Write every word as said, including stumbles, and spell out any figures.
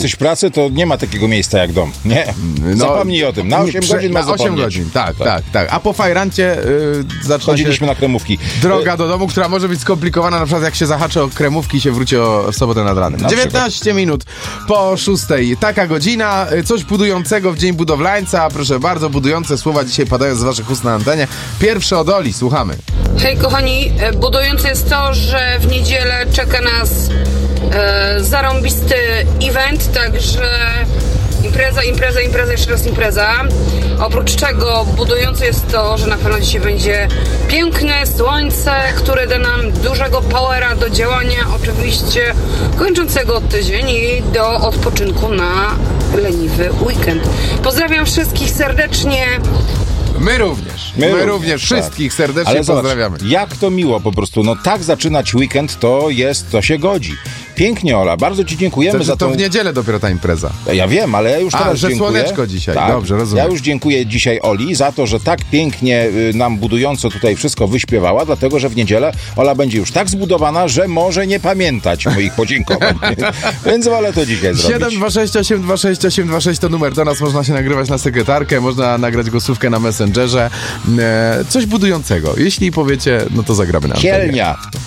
jesteś w pracy, to nie ma takiego miejsca jak dom. Nie. No, zapomnij o tym. Na osiem godzin ma osiem godzin, tak, tak, tak, tak. A po fajrancie yy, zaczyna Chodziliśmy się na kremówki. droga do domu, która może być skomplikowana, na przykład jak się zahaczy o kremówki i się wróci o, w sobotę nad ranem. Na dziewiętnaście minut po szóstej. Taka godzina. Coś budującego w Dzień Budowlańca. Proszę bardzo, budujące słowa dzisiaj padają z waszych ust na antenie. Pierwsze od Oli, słuchamy. Hej kochani, budujące jest to, że w niedzielę czeka nas e, zarąbisty event, także impreza, impreza, impreza, jeszcze raz impreza. Oprócz czego budujące jest to, że na pewno dzisiaj będzie piękne słońce, które da nam dużego powera do działania, oczywiście kończącego tydzień i do odpoczynku na leniwy weekend. Pozdrawiam wszystkich serdecznie. My również. My, My również. Wszystkich tak. serdecznie Ale zobacz, pozdrawiamy. Jak to miło po prostu. No tak zaczynać weekend to jest, to się godzi. Pięknie, Ola, bardzo ci dziękujemy to, za to tą... w niedzielę dopiero ta impreza. Ja wiem, ale ja już teraz A, że dziękuję. słoneczko dzisiaj, tak, dobrze, rozumiem. Ja już dziękuję dzisiaj Oli za to, że tak pięknie y, nam budująco tutaj wszystko wyśpiewała, dlatego, że w niedzielę Ola będzie już tak zbudowana, że może nie pamiętać moich podziękowań. Więc wolę to dzisiaj zrobić. siedem dwa sześć osiem dwa sześć osiem dwa sześć to numer. Do nas można się nagrywać na sekretarkę, można nagrać głosówkę na Messengerze. E, coś budującego. Jeśli powiecie, no to zagramy na antenie. Kielnia.